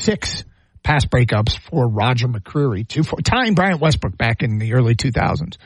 6 pass breakups for Roger McCreary, tying Bryant Westbrook back in the early 2000s.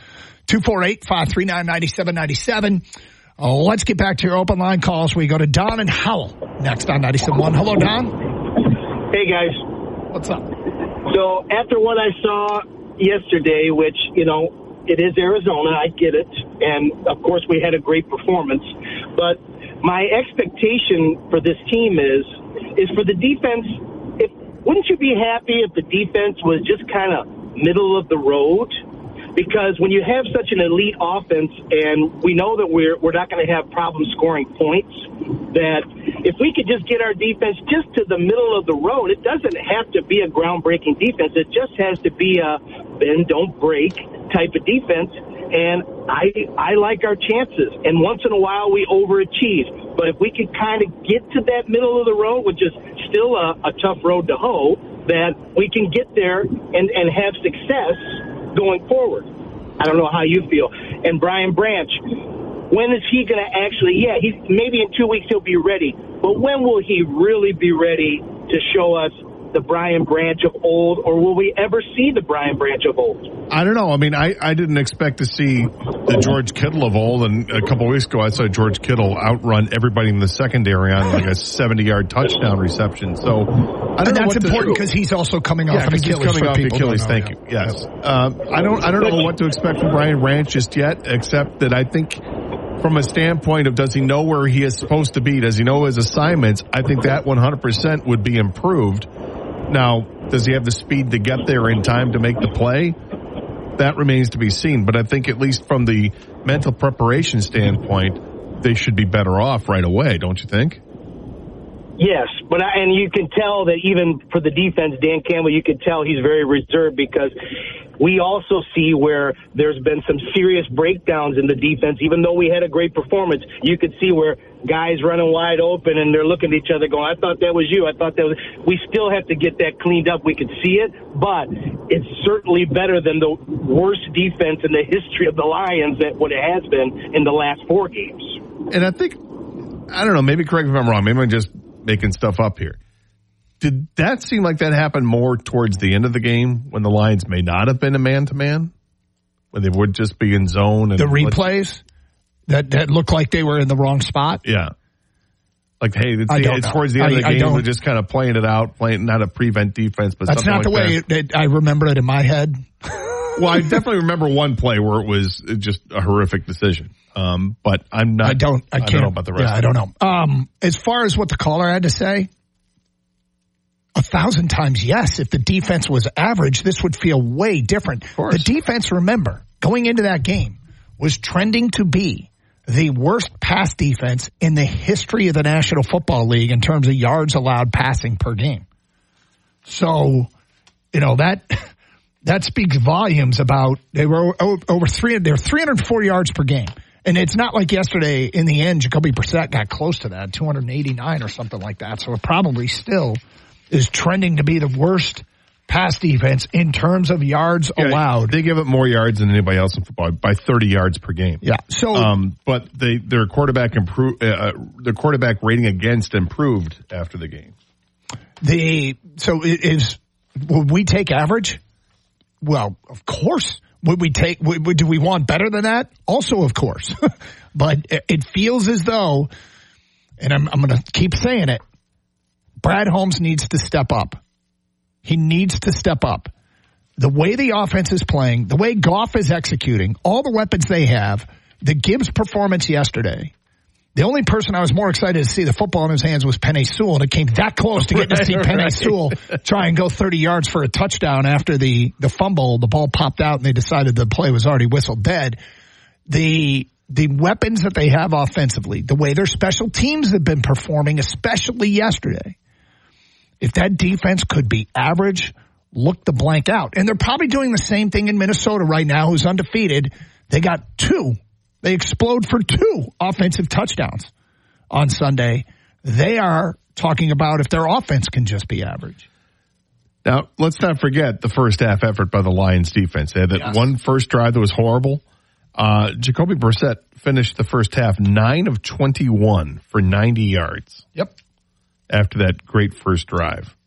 248-539-9797. Let's get back to your open line calls. We go to Don and Howell next on 97.1. Hello, Don. Hey, guys. What's up? So after what I saw yesterday, which, it is Arizona, I get it. And, of course, we had a great performance. But my expectation for this team is for the defense. Wouldn't you be happy if the defense was just kind of middle of the road? Because when you have such an elite offense, and we know that we're not going to have problems scoring points, that if we could just get our defense just to the middle of the road, it doesn't have to be a groundbreaking defense. It just has to be a bend, don't break type of defense. And I like our chances. And once in a while we overachieve. But if we could kind of get to that middle of the road, which is still a tough road to hoe, that we can get there and have success going forward. I don't know how you feel. And Brian Branch, when is he going to actually, maybe in 2 weeks he'll be ready. But when will he really be ready to show us the Brian Branch of old, or will we ever see the Brian Branch of old? I don't know. I mean, I didn't expect to see the George Kittle of old, and a couple of weeks ago I saw George Kittle outrun everybody in the secondary on like a 70-yard touchdown reception. So I don't know. That's important because he's also coming off an Achilles. He's coming off Achilles. Thank you. Yes. I don't know what to expect from Brian Branch just yet, except that I think from a standpoint of does he know where he is supposed to be? Does he know his assignments? I think that 100% would be improved. Now, does he have the speed to get there in time to make the play? That remains to be seen. But I think at least from the mental preparation standpoint, they should be better off right away, don't you think? Yes, and you can tell that even for the defense, Dan Campbell, you can tell he's very reserved because we also see where there's been some serious breakdowns in the defense. Even though we had a great performance, you could see where guys running wide open and they're looking at each other going, I thought that was you. I thought that was. We still have to get that cleaned up. We could see it, but it's certainly better than the worst defense in the history of the Lions that what it has been in the last 4 games. And I think, I don't know, maybe correct me if I'm wrong. Maybe I'm just making stuff up here. Did that seem like that happened more towards the end of the game when the Lions may not have been a man-to-man? When they would just be in zone? And the replays that looked like they were in the wrong spot? Yeah. Like, hey, it's towards the end of the game. We're just kind of playing it out, playing not a prevent defense, but that's not like the way I remember it in my head. Well, I definitely remember one play where it was just a horrific decision. But I'm not. I don't know about the rest. Yeah, I don't know. As far as what the caller had to say, 1,000 times yes. If the defense was average, this would feel way different. The defense, remember, going into that game, was trending to be the worst pass defense in the history of the National Football League in terms of yards allowed passing per game. So, that speaks volumes about they were over 304 yards per game. And it's not like yesterday, in the end, Jacoby Brissett got close to that, 289 or something like that. So it probably still is trending to be the worst pass defense in terms of yards allowed. They give up more yards than anybody else in football by 30 yards per game. Yeah. So, but their quarterback the quarterback rating against improved after the game. Would we take average? Well, of course. Do we want better than that? Also, of course. But it feels as though, and I'm going to keep saying it, Brad Holmes needs to step up. He needs to step up. The way the offense is playing, the way Goff is executing, all the weapons they have, the Gibbs performance yesterday. The only person I was more excited to see the football in his hands was Penei Sewell, and it came that close to getting to see Penei Sewell try and go 30 yards for a touchdown after the fumble. The ball popped out, and they decided the play was already whistled dead. The weapons that they have offensively, the way their special teams have been performing, especially yesterday, if that defense could be average, look the blank out. And they're probably doing the same thing in Minnesota right now, who's undefeated. They got 2. They explode for 2 offensive touchdowns on Sunday. They are talking about if their offense can just be average. Now, let's not forget the first half effort by the Lions defense. They had that one first drive that was horrible. Jacoby Brissett finished the first half 9 of 21 for 90 yards. Yep. After that great first drive.